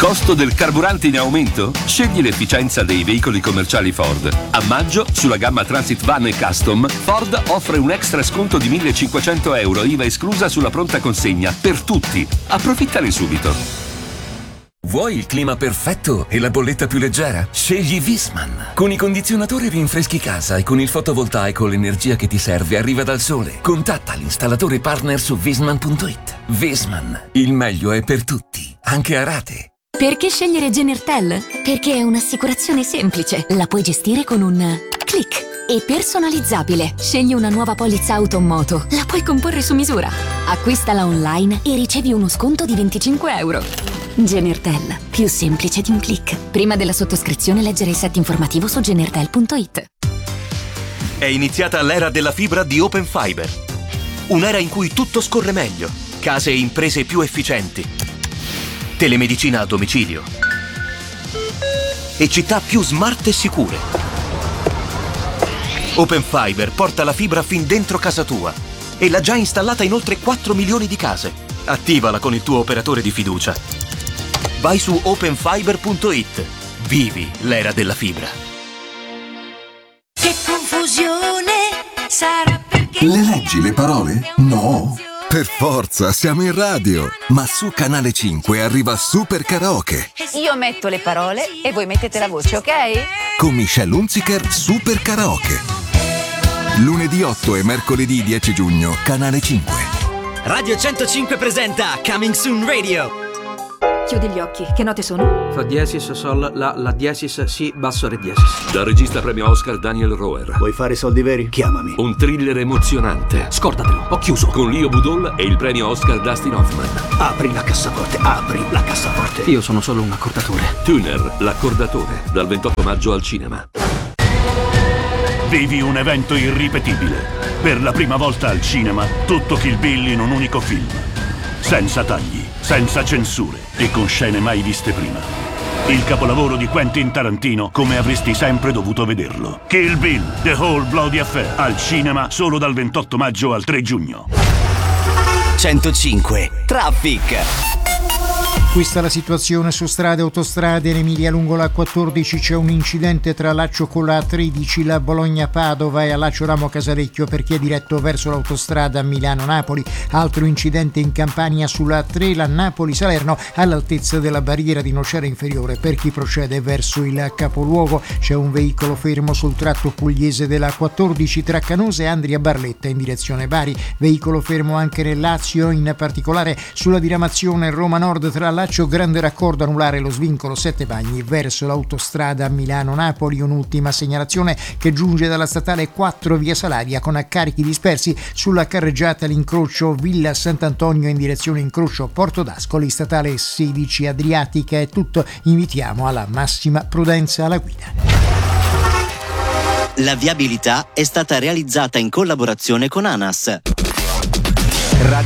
Costo del carburante in aumento? Scegli l'efficienza dei veicoli commerciali Ford. A maggio, sulla gamma Transit Van e Custom, Ford offre un extra sconto di €1.500, IVA esclusa sulla pronta consegna, per tutti. Approfittane subito. Vuoi il clima perfetto e la bolletta più leggera? Scegli Viessmann. Con i condizionatori rinfreschi casa e con il fotovoltaico l'energia che ti serve arriva dal sole. Contatta l'installatore partner su Viessmann.it. Viessmann, il meglio è per tutti, anche a rate. Perché scegliere Genertel? Perché è un'assicurazione semplice. La puoi gestire con un click. E personalizzabile. Scegli una nuova polizza auto o moto. La puoi comporre su misura. Acquistala online e ricevi uno sconto di €25. Genertel. Più semplice di un click. Prima della sottoscrizione leggere il set informativo su genertel.it. È iniziata l'era della fibra di Open Fiber. Un'era in cui tutto scorre meglio. Case e imprese più efficienti. Telemedicina a domicilio. E città più smart e sicure. Open Fiber porta la fibra fin dentro casa tua e l'ha già installata in oltre 4 milioni di case. Attivala con il tuo operatore di fiducia. Vai su openfiber.it. Vivi l'era della fibra. Che confusione sarà perché... Le leggi le parole? No. Per forza, siamo in radio. Ma su Canale 5 arriva Super Karaoke. Io metto le parole e voi mettete la voce, ok? Con Michelle Hunziker, Super Karaoke. Lunedì 8 e mercoledì 10 giugno, Canale 5. Radio 105 presenta Coming Soon Radio. Chiudi gli occhi. Che note sono? Fa diesis, sol, la diesis, si, basso, re diesis. Dal regista premio Oscar Daniel Roher. Vuoi fare soldi veri? Chiamami. Un thriller emozionante. Scordatelo, ho chiuso. Con Leo Budol e il premio Oscar Dustin Hoffman. Apri la cassaforte, apri la cassaforte. Io sono solo un accordatore. Tuner, l'accordatore. Dal 28 maggio al cinema. Vivi un evento irripetibile. Per la prima volta al cinema, tutto Kill Bill in un unico film. Senza tagli, senza censure e con scene mai viste prima. Il capolavoro di Quentin Tarantino come avresti sempre dovuto vederlo. Kill Bill, The Whole Bloody Affair. Al cinema solo dal 28 maggio al 3 giugno. 105 Traffic. Questa è la situazione su strade e autostrade. In Emilia lungo la 14 c'è un incidente tra Laccio con la 13, la Bologna-Padova, e a Laccio Ramo Casalecchio per chi è diretto verso l'autostrada Milano-Napoli. Altro incidente in Campania sulla 3, la Napoli-Salerno all'altezza della barriera di Nocera Inferiore. Per chi procede verso il capoluogo c'è un veicolo fermo sul tratto pugliese della 14 tra Canosa e Andria Barletta in direzione Bari. Veicolo fermo anche nel Lazio, in particolare sulla diramazione Roma Nord tra Laccio Grande Raccordo, annullare lo svincolo Sette Bagni verso l'autostrada Milano-Napoli. Un'ultima segnalazione che giunge dalla statale 4 via Salaria con carichi dispersi sulla carreggiata l'incrocio Villa Sant'Antonio in direzione incrocio Porto d'Ascoli. Statale 16 Adriatica è tutto, invitiamo alla massima prudenza alla guida. La viabilità è stata realizzata in collaborazione con ANAS.